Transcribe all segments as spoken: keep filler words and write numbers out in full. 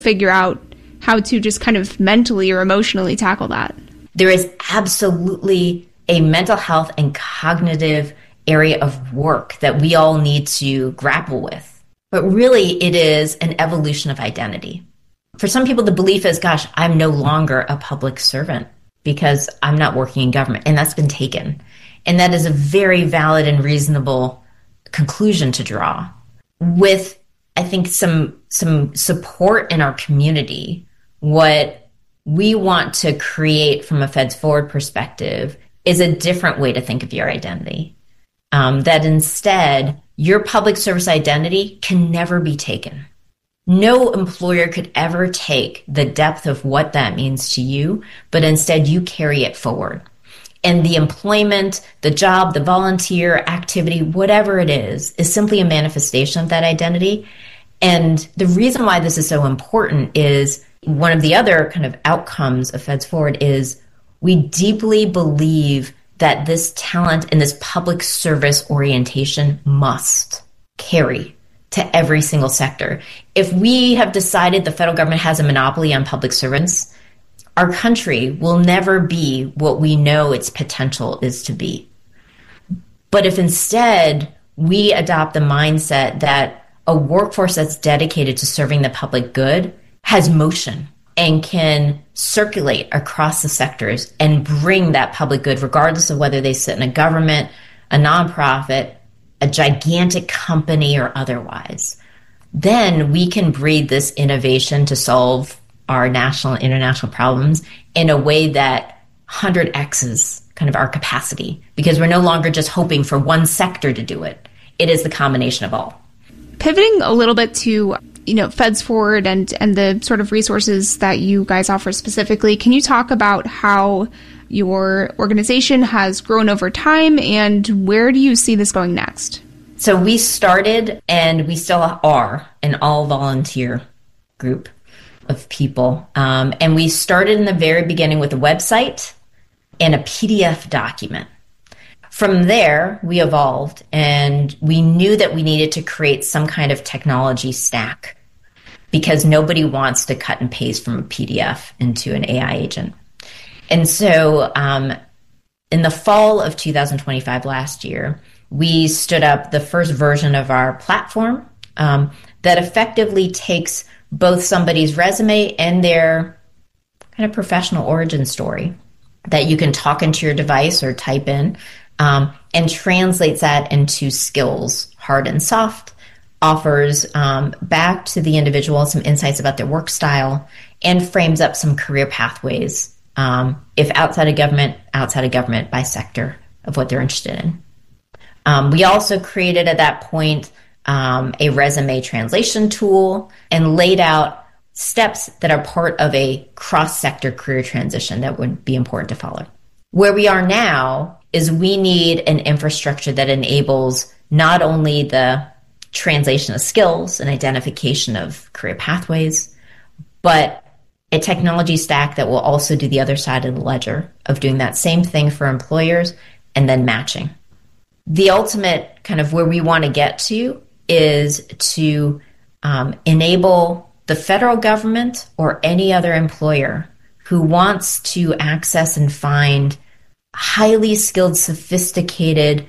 figure out how to just kind of mentally or emotionally tackle that? There is absolutely a mental health and cognitive area of work that we all need to grapple with. But really, it is an evolution of identity. For some people, the belief is, gosh, I'm no longer a public servant because I'm not working in government. And that's been taken. And that is a very valid and reasonable conclusion to draw. With, I think, some some support in our community, what we want to create from a Feds Forward perspective is a different way to think of your identity. Um, that instead, your public service identity can never be taken. No employer could ever take the depth of what that means to you, but instead you carry it forward. And the employment, the job, the volunteer activity, whatever it is, is simply a manifestation of that identity. And the reason why this is so important is one of the other kind of outcomes of Feds Forward is we deeply believe that this talent and this public service orientation must carry to every single sector. If we have decided the federal government has a monopoly on public servants, our country will never be what we know its potential is to be. But if instead we adopt the mindset that a workforce that's dedicated to serving the public good has motion and can circulate across the sectors and bring that public good, regardless of whether they sit in a government, a nonprofit, a gigantic company, or otherwise, then we can breed this innovation to solve our national and international problems in a way that one hundred X's kind of our capacity, because we're no longer just hoping for one sector to do it. It is the combination of all. Pivoting a little bit to, you know, Feds Forward and, and the sort of resources that you guys offer specifically, can you talk about how your organization has grown over time and where do you see this going next? So we started, and we still are, an all-volunteer group of people. Um, and we started in the very beginning with a website and a P D F document. From there, we evolved, and we knew that we needed to create some kind of technology stack because nobody wants to cut and paste from a P D F into an A I agent. And so um, in the fall of two thousand twenty-five, last year, we stood up the first version of our platform um, that effectively takes both somebody's resume and their kind of professional origin story that you can talk into your device or type in, um, and translates that into skills, hard and soft, offers um, back to the individual some insights about their work style, and frames up some career pathways, um, if outside of government, outside of government, by sector of what they're interested in. Um, we also created at that point um, a resume translation tool and laid out steps that are part of a cross-sector career transition that would be important to follow. Where we are now is we need an infrastructure that enables not only the translation of skills and identification of career pathways, but a technology stack that will also do the other side of the ledger of doing that same thing for employers and then matching. The ultimate kind of where we want to get to is to um, enable the federal government or any other employer who wants to access and find highly skilled, sophisticated,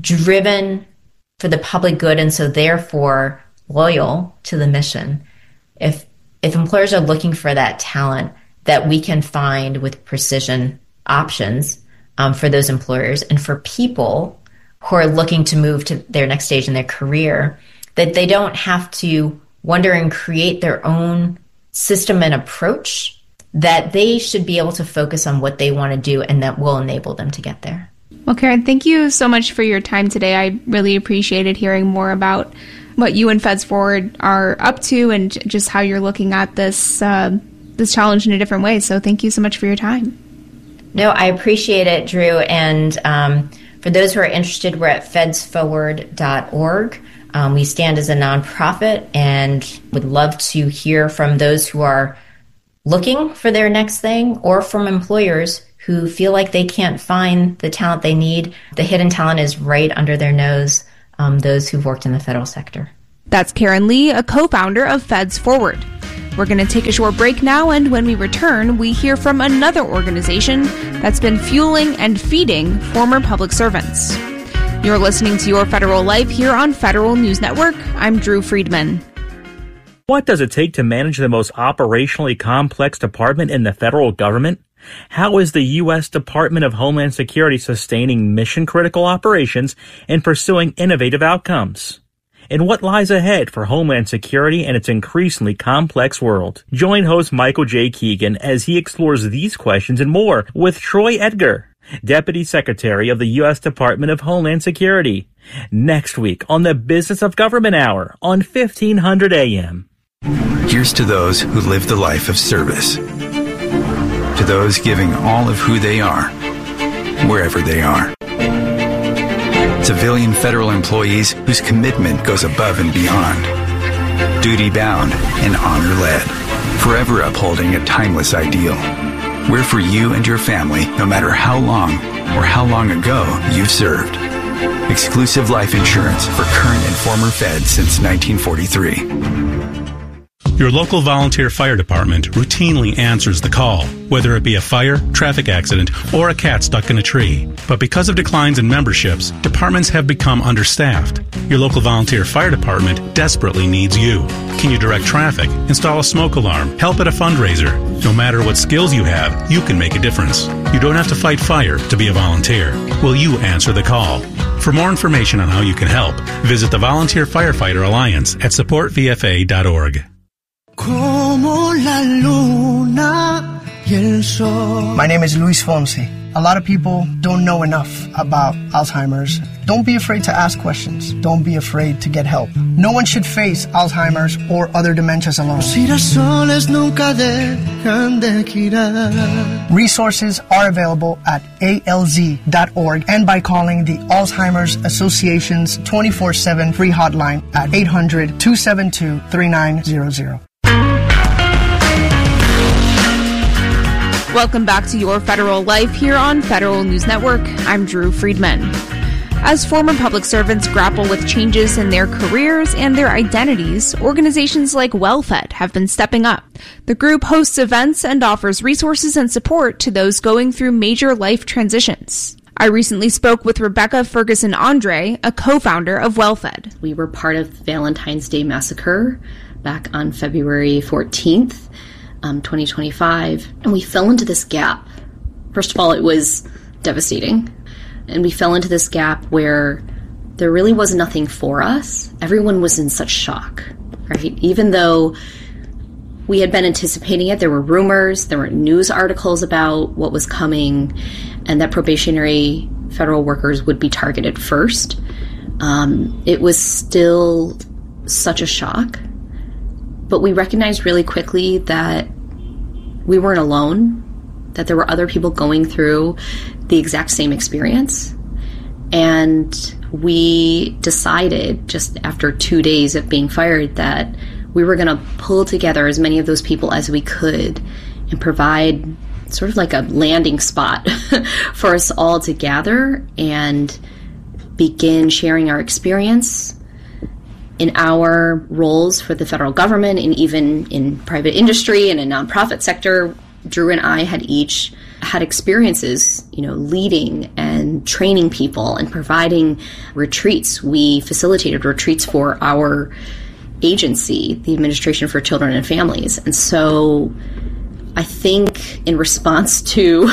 driven for the public good, and so therefore loyal to the mission. If if employers are looking for that talent that we can find with precision options um, for those employers, and for people who are looking to move to their next stage in their career, that they don't have to wonder and create their own system and approach, that they should be able to focus on what they want to do and that will enable them to get there. Well, Karen, thank you so much for your time today. I really appreciated hearing more about what you and Feds Forward are up to and just how you're looking at this uh, this challenge in a different way. So thank you so much for your time. No, I appreciate it, Drew. And um, for those who are interested, we're at feds forward dot org. Um, we stand as a nonprofit and would love to hear from those who are looking for their next thing or from employers who feel like they can't find the talent they need. The hidden talent is right under their nose, um, those who've worked in the federal sector. That's Karen Lee, a co-founder of Feds Forward. We're going to take a short break now, and when we return, we hear from another organization that's been fueling and feeding former public servants. You're listening to Your Federal Life here on Federal News Network. I'm Drew Friedman. What does it take to manage the most operationally complex department in the federal government? How is the U S Department of Homeland Security sustaining mission-critical operations and pursuing innovative outcomes? And what lies ahead for Homeland Security and its increasingly complex world? Join host Michael J. Keegan as he explores these questions and more with Troy Edgar, Deputy Secretary of the U S Department of Homeland Security, next week on the Business of Government Hour on fifteen hundred A M. Here's to those who live the life of service. To those giving all of who they are, wherever they are. Civilian federal employees whose commitment goes above and beyond. Duty-bound and honor-led, forever upholding a timeless ideal. We're for you and your family, no matter how long or how long ago you've served. Exclusive life insurance for current and former feds since nineteen forty-three. Your local volunteer fire department routinely answers the call, whether it be a fire, traffic accident, or a cat stuck in a tree. But because of declines in memberships, departments have become understaffed. Your local volunteer fire department desperately needs you. Can you direct traffic, install a smoke alarm, help at a fundraiser? No matter what skills you have, you can make a difference. You don't have to fight fire to be a volunteer. Will you answer the call? For more information on how you can help, visit the Volunteer Firefighter Alliance at support v f a dot org. Como la luna y el sol. My name is Luis Fonsi. A lot of people don't know enough about Alzheimer's. Don't be afraid to ask questions. Don't be afraid to get help. No one should face Alzheimer's or other dementias alone. Los girasoles nunca dejan de girar. Resources are available at A L Z dot org and by calling the Alzheimer's Association's twenty-four seven free hotline at eight hundred, two seven two, three nine zero zero. Welcome back to Your Federal Life here on Federal News Network. I'm Drew Friedman. As former public servants grapple with changes in their careers and their identities, organizations like WellFed have been stepping up. The group hosts events and offers resources and support to those going through major life transitions. I recently spoke with Rebecca Ferguson Andre, a co-founder of WellFed. We were part of Valentine's Day Massacre back on February fourteenth. Um, twenty twenty-five, and we fell into this gap. First of all, it was devastating, and we fell into this gap where there really was nothing for us. Everyone was in such shock, right? Even though we had been anticipating it, there were rumors, there were news articles about what was coming, and that probationary federal workers would be targeted first. Um, it was still such a shock. But we recognized really quickly that we weren't alone, that there were other people going through the exact same experience. And we decided just after two days of being fired that we were going to pull together as many of those people as we could and provide sort of like a landing spot for us all to gather and begin sharing our experience in our roles for the federal government and even in private industry and in nonprofit sector. Drew and I had each had experiences, you know, leading and training people and providing retreats. We facilitated retreats for our agency, the Administration for Children and Families. And so I think in response to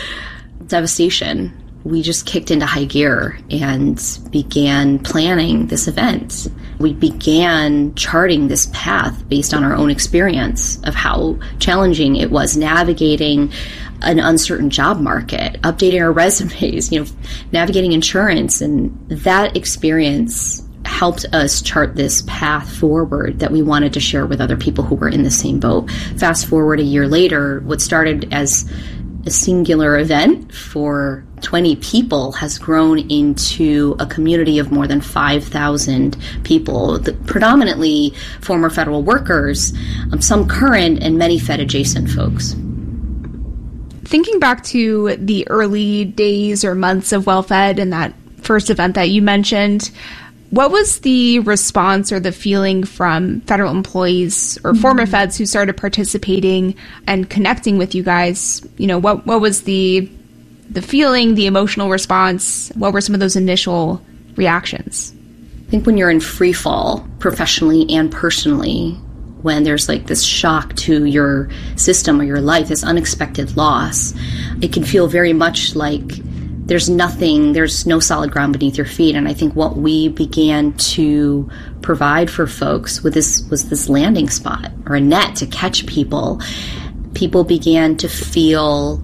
devastation, we just kicked into high gear and began planning this event. We began charting this path based on our own experience of how challenging it was navigating an uncertain job market, updating our resumes, you know, navigating insurance. And that experience helped us chart this path forward that we wanted to share with other people who were in the same boat. Fast forward a year later, what started as a singular event for twenty people has grown into a community of more than five thousand people, predominantly former federal workers, um, some current, and many Fed adjacent folks. Thinking back to the early days or months of WellFed and that first event that you mentioned, What was the response or the feeling from federal employees or former mm-hmm. feds who started participating and connecting with you guys? You know, what what was the the feeling, the emotional response? What were some of those initial reactions? I think when you're in free fall, professionally and personally, when there's like this shock to your system or your life, this unexpected loss, it can feel very much like there's nothing, there's no solid ground beneath your feet. And I think what we began to provide for folks with this was this landing spot or a net to catch people. People began to feel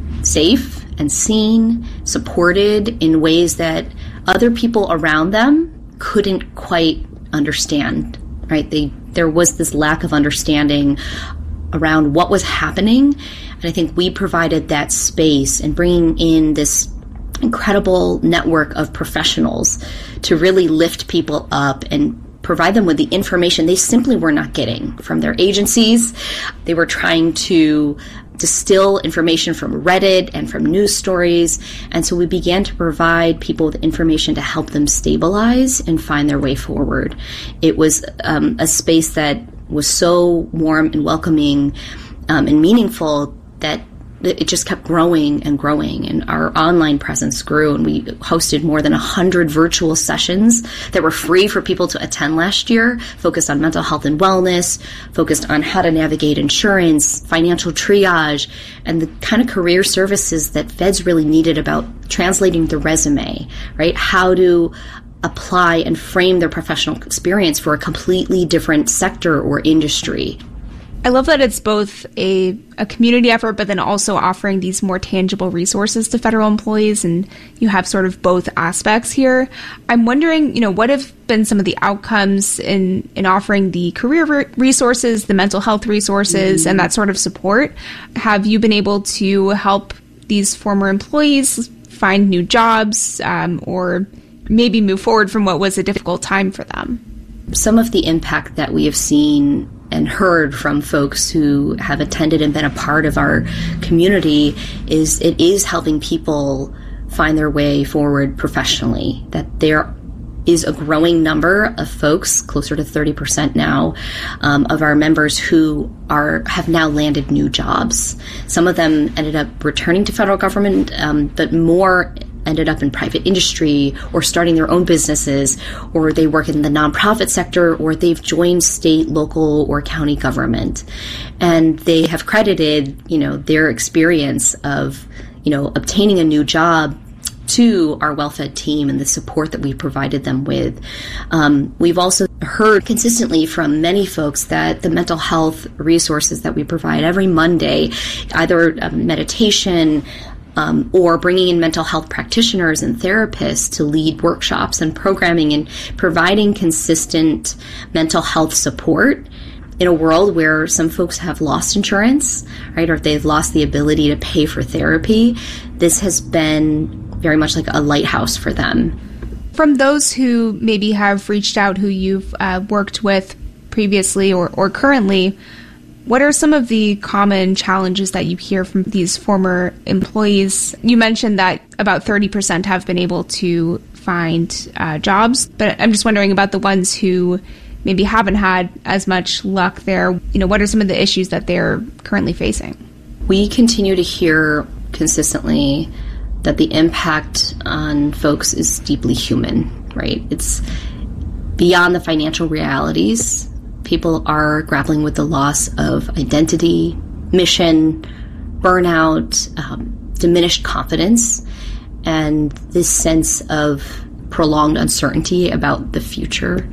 safe and seen, supported in ways that other people around them couldn't quite understand, right? They, there was this lack of understanding around what was happening. And I think we provided that space and bringing in this incredible network of professionals to really lift people up and provide them with the information they simply were not getting from their agencies. They were trying to distill information from Reddit and from news stories. And so we began to provide people with information to help them stabilize and find their way forward. It was um, a space that was so warm and welcoming um, and meaningful that it just kept growing and growing, and our online presence grew, and we hosted more than one hundred virtual sessions that were free for people to attend last year, focused on mental health and wellness, focused on how to navigate insurance, financial triage, and the kind of career services that feds really needed about translating the resume, right? How to apply and frame their professional experience for a completely different sector or industry. I love that it's both a, a community effort, but then also offering these more tangible resources to federal employees, and you have sort of both aspects here. I'm wondering, you know, what have been some of the outcomes in, in offering the career re- resources, the mental health resources, mm-hmm. and that sort of support? Have you been able to help these former employees find new jobs um, or maybe move forward from what was a difficult time for them? Some of the impact that we have seen and heard from folks who have attended and been a part of our community is it is helping people find their way forward professionally, that there is a growing number of folks, closer to thirty percent now, um, of our members who are have now landed new jobs. Some of them ended up returning to federal government, um, but more ended up in private industry or starting their own businesses, or they work in the nonprofit sector, or they've joined state, local, or county government. And they have credited, you know, their experience of, you know, obtaining a new job to our WellFed team and the support that we provided them with. Um, we've also heard consistently from many folks that the mental health resources that we provide every Monday, either uh, meditation, Um, or bringing in mental health practitioners and therapists to lead workshops and programming and providing consistent mental health support in a world where some folks have lost insurance, right, or if they've lost the ability to pay for therapy. This has been very much like a lighthouse for them. From those who maybe have reached out, who you've uh, worked with previously or, or currently, what are some of the common challenges that you hear from these former employees? You mentioned that about thirty percent have been able to find uh, jobs, but I'm just wondering about the ones who maybe haven't had as much luck there. You know, what are some of the issues that they're currently facing? We continue to hear consistently that the impact on folks is deeply human, right? It's beyond the financial realities. People are grappling with the loss of identity, mission, burnout, um, diminished confidence, and this sense of prolonged uncertainty about the future.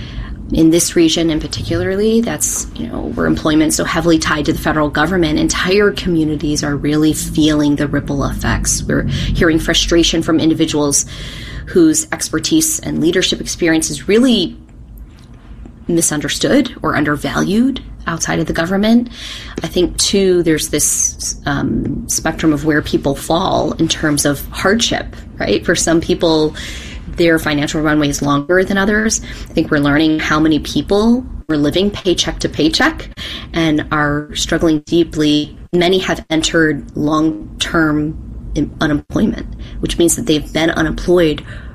In this region in particularly, that's, you know, where employment is so heavily tied to the federal government, entire communities are really feeling the ripple effects. We're hearing frustration from individuals whose expertise and leadership experience is really misunderstood or undervalued outside of the government. I think, too, there's this um, spectrum of where people fall in terms of hardship, right? For some people, their financial runway is longer than others. I think we're learning how many people are living paycheck to paycheck and are struggling deeply. Many have entered long-term unemployment, which means that they've been unemployed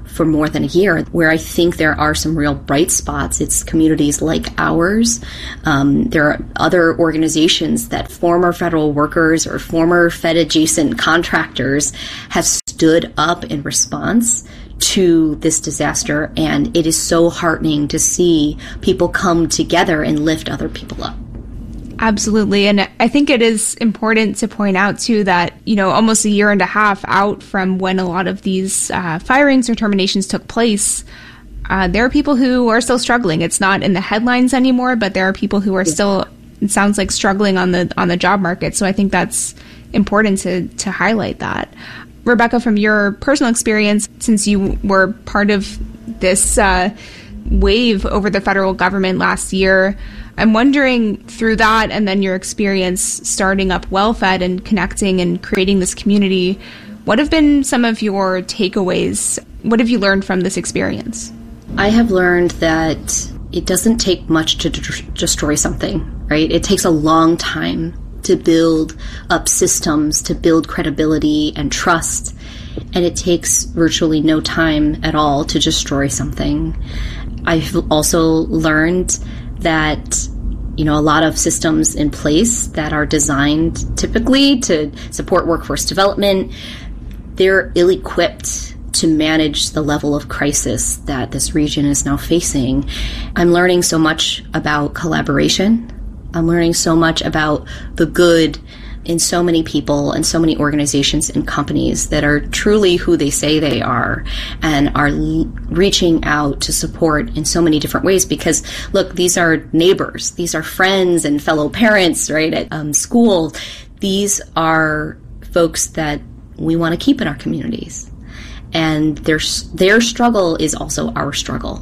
for more than a year. Where I think there are some real bright spots, it's communities like ours. Um, there are other organizations that former federal workers or former Fed-adjacent contractors have stood up in response to this disaster, and it is so heartening to see people come together and lift other people up. Absolutely. And I think it is important to point out, too, that, you know, almost a year and a half out from when a lot of these uh, firings or terminations took place, uh, there are people who are still struggling. It's not in the headlines anymore, but there are people who are yeah. still, it sounds like, struggling on the on the job market. So I think that's important to, to highlight that. Rebecca, from your personal experience, since you were part of this uh, wave over the federal government last year, I'm wondering, through that and then your experience starting up WellFed and connecting and creating this community, what have been some of your takeaways? What have you learned from this experience? I have learned that it doesn't take much to d- destroy something, right? It takes a long time to build up systems, to build credibility and trust, and it takes virtually no time at all to destroy something. I've also learned that, you know, a lot of systems in place that are designed typically to support workforce development, they're ill-equipped to manage the level of crisis that this region is now facing. I'm learning so much about collaboration. I'm learning so much about the good in so many people and so many organizations and companies that are truly who they say they are and are l- reaching out to support in so many different ways. Because, look, these are neighbors. These are friends and fellow parents, right, at um, school. These are folks that we want to keep in our communities. And their, their struggle is also our struggle.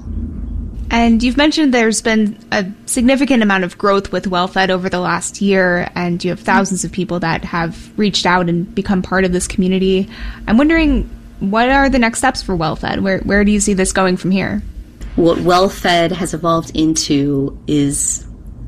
And you've mentioned there's been a significant amount of growth with WellFed over the last year, and you have thousands of people that have reached out and become part of this community. I'm wondering, what are the next steps for WellFed? Where where do you see this going from here? What WellFed has evolved into is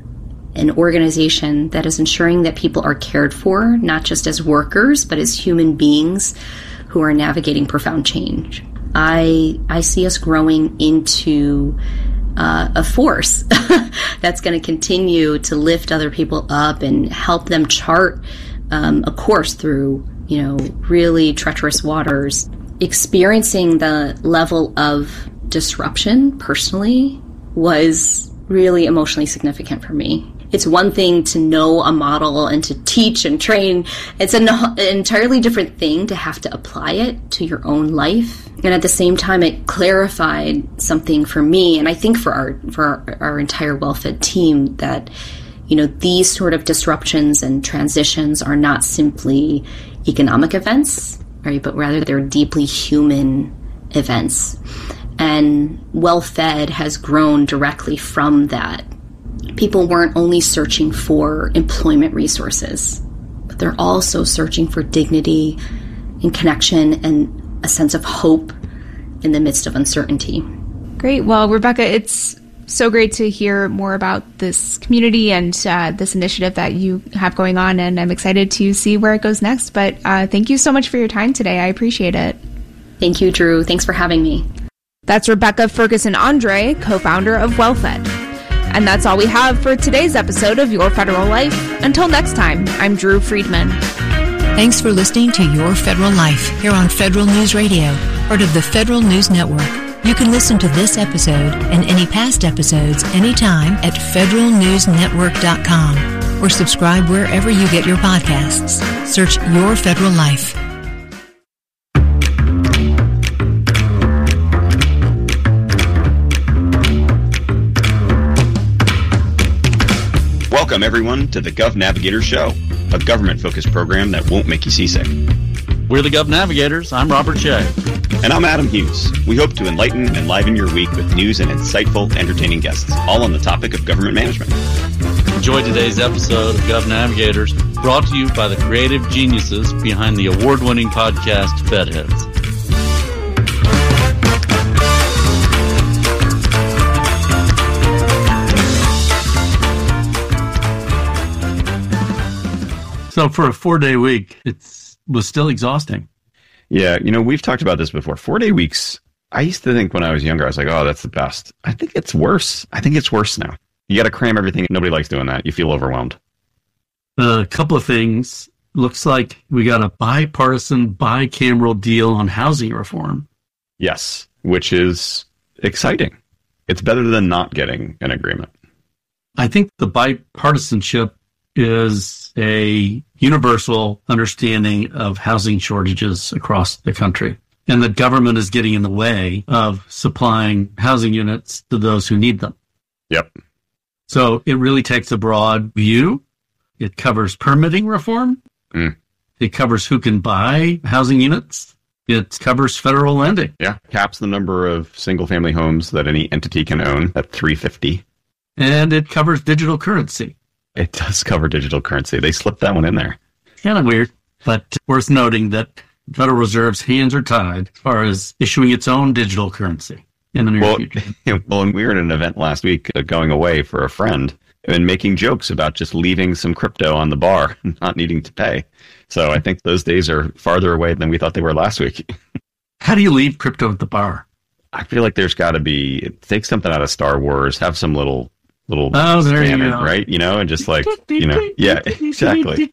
an organization that is ensuring that people are cared for, not just as workers, but as human beings who are navigating profound change. I I see us growing into uh, a force that's going to continue to lift other people up and help them chart um, a course through, you know, really treacherous waters. Experiencing the level of disruption personally was really emotionally significant for me. It's one thing to know a model and to teach and train. It's an, an entirely different thing to have to apply it to your own life. And at the same time, it clarified something for me, and I think for our for our, our entire WellFed team, that, you know, these sort of disruptions and transitions are not simply economic events, right? But rather they're deeply human events. And WellFed has grown directly from that. People weren't only searching for employment resources, but they're also searching for dignity and connection and a sense of hope in the midst of uncertainty. Great. Well, Rebecca, it's so great to hear more about this community and uh, this initiative that you have going on, and I'm excited to see where it goes next. But uh, thank you so much for your time today. I appreciate it. Thank you, Drew. Thanks for having me. That's Rebecca Ferguson-Andre, co-founder of WellFed. And that's all we have for today's episode of Your Federal Life. Until next time, I'm Drew Friedman. Thanks for listening to Your Federal Life here on Federal News Radio, part of the Federal News Network. You can listen to this episode and any past episodes anytime at federal news network dot com or subscribe wherever you get your podcasts. Search Your Federal Life. Welcome, everyone, to the Gov Navigator Show, a government-focused program that won't make you seasick. We're the Gov Navigators. I'm Robert Shea. And I'm Adam Hughes. We hope to enlighten and enliven your week with news and insightful, entertaining guests, all on the topic of government management. Enjoy today's episode of Gov Navigators, brought to you by the creative geniuses behind the award-winning podcast Fedheads. So for a four-day week, it was still exhausting. Yeah, you know, we've talked about this before. Four-day weeks I used to think when I was younger, I was like, oh, that's the best. I think it's worse. I think it's worse now. You got to cram everything. Nobody likes doing that. You feel overwhelmed. A couple of things. Looks like we got a bipartisan, bicameral deal on housing reform. Yes, which is exciting. It's better than not getting an agreement. I think the bipartisanship is a universal understanding of housing shortages across the country, and the government is getting in the way of supplying housing units to those who need them. Yep. So it really takes a broad view. It covers permitting reform. Mm. It covers who can buy housing units. It covers federal lending. Yeah, caps the number of single-family homes that any entity can own at three hundred fifty. And it covers digital currency. It does cover digital currency. They slipped that one in there. Kind of weird, but worth noting that the Federal Reserve's hands are tied as far as issuing its own digital currency in the near well, future. Well, and we were at an event last week uh, going away for a friend and making jokes about just leaving some crypto on the bar, not needing to pay. So I think those days are farther away than we thought they were last week. How do you leave crypto at the bar? I feel like there's got to be, take something out of Star Wars, have some little, little oh, there banner, you go. right? You know, and just like, you know, yeah, exactly.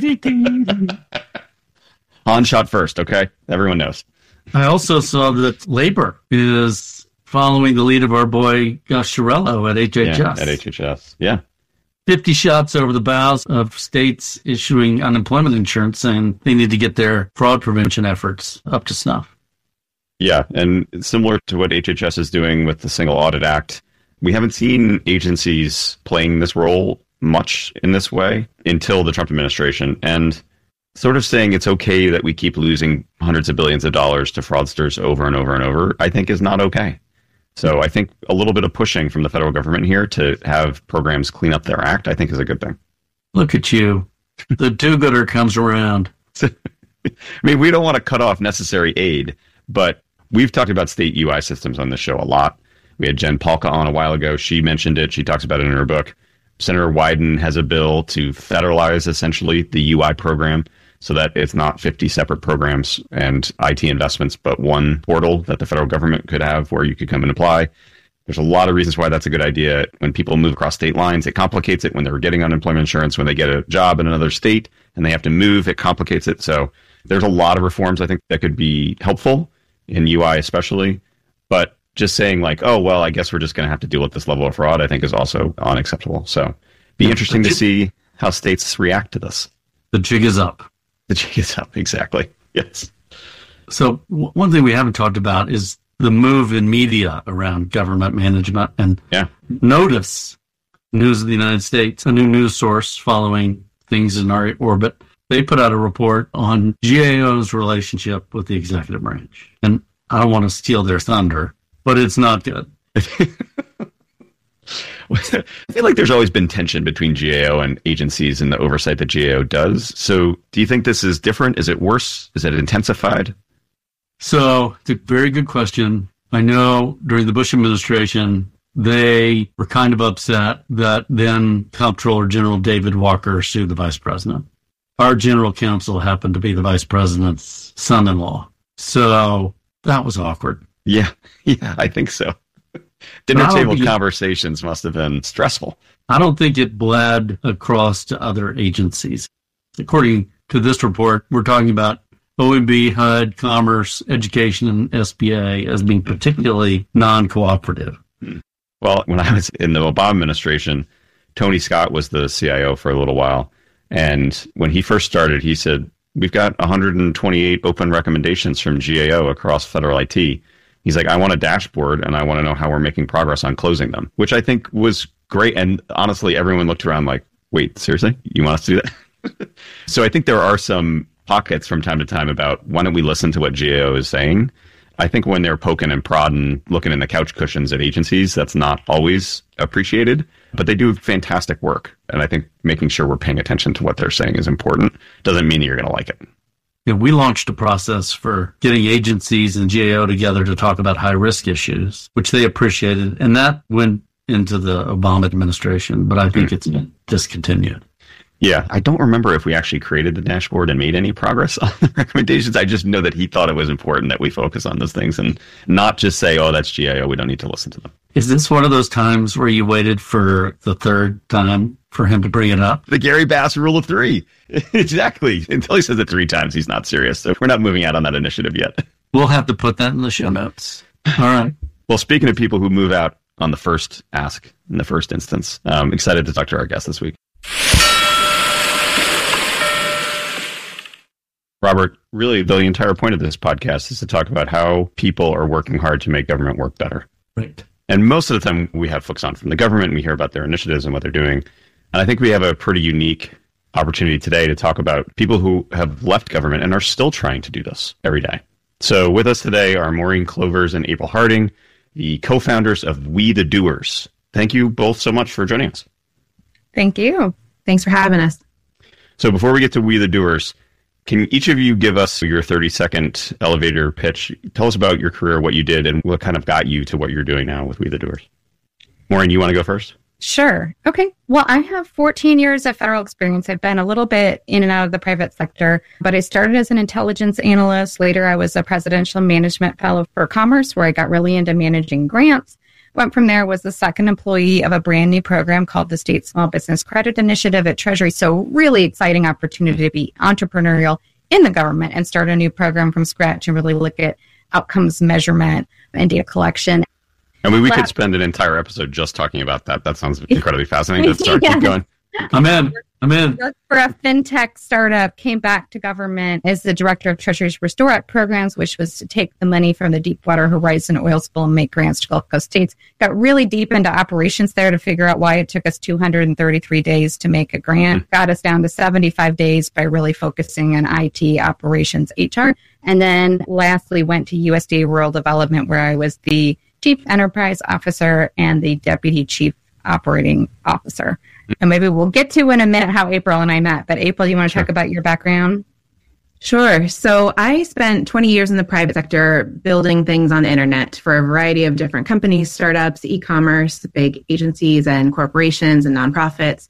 Han shot first, okay? Everyone knows. I also saw that labor is following the lead of our boy Gus Chiarello at H H S. Yeah, at H H S, yeah. fifty shots over the bows of states issuing unemployment insurance, saying they need to get their fraud prevention efforts up to snuff. Yeah, and similar to what H H S is doing with the Single Audit Act, we haven't seen agencies playing this role much in this way until the Trump administration. And sort of saying it's okay that we keep losing hundreds of billions of dollars to fraudsters over and over and over, I think is not okay. So I think a little bit of pushing from the federal government here to have programs clean up their act, I think is a good thing. Look at you. The do-gooder comes around. I mean, we don't want to cut off necessary aid, but we've talked about state U I systems on this show a lot. We had Jen Pahlka on a while ago. She mentioned it. She talks about it in her book. Senator Wyden has a bill to federalize, essentially, the U I program so that it's not fifty separate programs and I T investments, but one portal that the federal government could have where you could come and apply. There's a lot of reasons why that's a good idea. When people move across state lines, it complicates it. When they're getting unemployment insurance, when they get a job in another state and they have to move, it complicates it. So there's a lot of reforms, I think, that could be helpful in U I especially. But just saying like, oh, well, I guess we're just going to have to deal with this level of fraud, I think is also unacceptable. So be interesting to see how states react to this. The jig is up. The jig is up, exactly. Yes. So w- one thing we haven't talked about is the move in media around government management. And yeah. Notice, News of the United States, a new news source following things in our orbit, they put out a report on G A O's relationship with the executive branch. And I don't want to steal their thunder, but it's not good. I feel like there's always been tension between G A O and agencies and the oversight that G A O does. So do you think this is different? Is it worse? Is it intensified? So it's a very good question. I know during the Bush administration, they were kind of upset that then Comptroller General David Walker sued the vice president. Our general counsel happened to be the vice president's son-in-law. So that was awkward. Yeah, yeah, I think so. Dinner table conversations must have been stressful. I don't think it bled across to other agencies. According to this report, we're talking about O M B, H U D, Commerce, Education, and S B A as being particularly non-cooperative. Well, when I was in the Obama administration, Tony Scott was the C I O for a little while. And when he first started, he said, we've got one hundred twenty-eight open recommendations from G A O across federal I T. He's like, I want a dashboard and I want to know how we're making progress on closing them, which I think was great. And honestly, everyone looked around like, wait, seriously? You want us to do that? So I think there are some pockets from time to time about why don't we listen to what G A O is saying? I think when they're poking and prodding, looking in the couch cushions at agencies, that's not always appreciated, but they do fantastic work. And I think making sure we're paying attention to what they're saying is important. Doesn't mean you're going to like it. Yeah, we launched a process for getting agencies and G A O together to talk about high-risk issues, which they appreciated. And that went into the Obama administration, but I think it's been discontinued. Yeah, I don't remember if we actually created the dashboard and made any progress on the recommendations. I just know that he thought it was important that we focus on those things and not just say, oh, that's G A O, we don't need to listen to them. Is this one of those times where you waited for the third time for him to bring it up? The Gary Bass rule of three. Exactly. Until he says it three times, he's not serious. So we're not moving out on that initiative yet. We'll have to put that in the show notes. All right. Well, speaking of people who move out on the first ask, in the first instance, I'm excited to talk to our guest this week. Robert, really the entire point of this podcast is to talk about how people are working hard to make government work better. Right. And most of the time we have folks on from the government and we hear about their initiatives and what they're doing. And I think we have a pretty unique opportunity today to talk about people who have left government and are still trying to do this every day. So with us today are Maureen Clovers and April Harding, the co-founders of We the Doers. Thank you both so much for joining us. Thank you. Thanks for having us. So before we get to We the Doers, can each of you give us your thirty-second elevator pitch? Tell us about your career, what you did, and what kind of got you to what you're doing now with We the Doers. Maureen, you want to go first? Sure. Okay. Well, I have fourteen years of federal experience. I've been a little bit in and out of the private sector, but I started as an intelligence analyst. Later, I was a presidential management fellow for Commerce, where I got really into managing grants. Went from there, was the second employee of a brand new program called the State Small Business Credit Initiative at Treasury. So really exciting opportunity to be entrepreneurial in the government and start a new program from scratch and really look at outcomes measurement and data collection. And we, we could spend an entire episode just talking about that. That sounds incredibly fascinating. Let's start. Yeah. Keep going. I'm in. I'm in. For a fintech startup, came back to government as the director of Treasury's Restore Act programs, which was to take the money from the Deepwater Horizon oil spill and make grants to Gulf Coast states. Got really deep into operations there to figure out why it took us two hundred thirty-three days to make a grant. Mm-hmm. Got us down to seventy-five days by really focusing on I T, operations, H R. And then lastly, went to U S D A Rural Development, where I was the Chief Enterprise Officer and the Deputy Chief Operating Officer. And maybe we'll get to in a minute how April and I met. But April, you want to sure. talk about your background? Sure. So I spent twenty years in the private sector building things on the internet for a variety of different companies, startups, e-commerce, big agencies and corporations and nonprofits.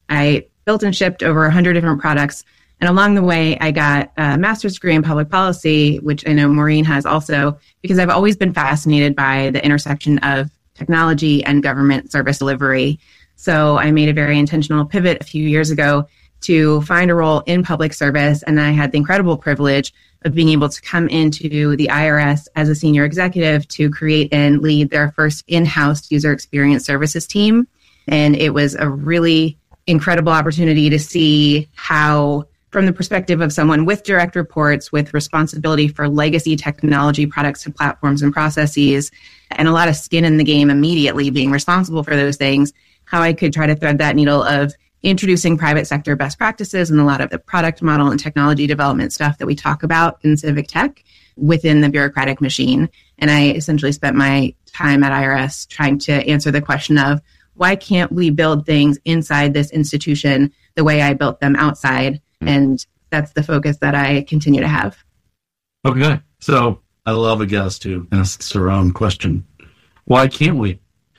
I built and shipped over one hundred different products. And along the way, I got a master's degree in public policy, which I know Maureen has also, because I've always been fascinated by the intersection of technology and government service delivery. So I made a very intentional pivot a few years ago to find a role in public service. And I had the incredible privilege of being able to come into the I R S as a senior executive to create and lead their first in-house user experience services team. And it was a really incredible opportunity to see how, from the perspective of someone with direct reports, with responsibility for legacy technology products and platforms and processes, and a lot of skin in the game immediately being responsible for those things, how I could try to thread that needle of introducing private sector best practices and a lot of the product model and technology development stuff that we talk about in civic tech within the bureaucratic machine. And I essentially spent my time at I R S trying to answer the question of, why can't we build things inside this institution the way I built them outside? Mm-hmm. And that's the focus that I continue to have. Okay. So I love a guest who asks her own question. Why can't we?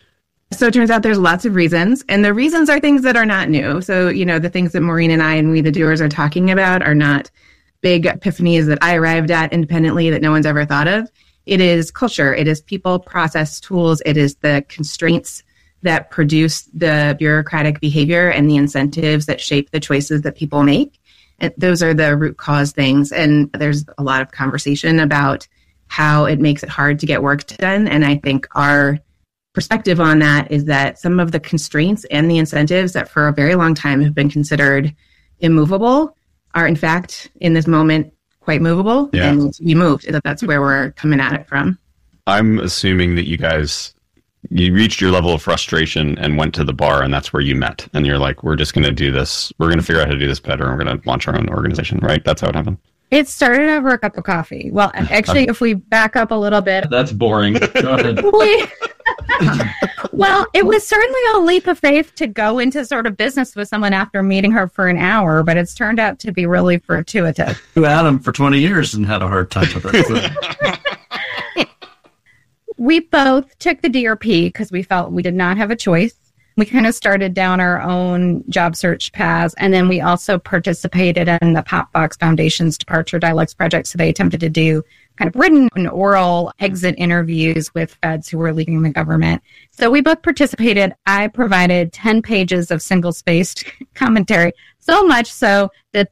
So it turns out there's lots of reasons, and the reasons are things that are not new. So, you know, the things that Maureen and I and We the Doers are talking about are not big epiphanies that I arrived at independently that no one's ever thought of. It is culture. It is people, process, tools. It is the constraints that produce the bureaucratic behavior and the incentives that shape the choices that people make. And those are the root cause things. And there's a lot of conversation about how it makes it hard to get work done. And I think our perspective on that is that some of the constraints and the incentives that for a very long time have been considered immovable are in fact in this moment quite movable yeah. and need to be moved. That's where we're coming at it from. I'm assuming that you guys, you reached your level of frustration and went to the bar, and that's where you met. And you're like, we're just going to do this. We're going to figure out how to do this better. And we're going to launch our own organization, right? That's how it happened. It started over a cup of coffee. Well, actually, if we back up a little bit. That's boring. Go ahead. we, well, it was certainly a leap of faith to go into sort of business with someone after meeting her for an hour, but it's turned out to be really fortuitous. You had him for twenty years and had a hard time with it. We both took the D R P because we felt we did not have a choice. We kind of started down our own job search paths. And then we also participated in the Popbox Foundation's Departure Dialects Project. So they attempted to do kind of written and oral exit interviews with feds who were leaving the government. So we both participated. I provided ten pages of single-spaced commentary, so much so that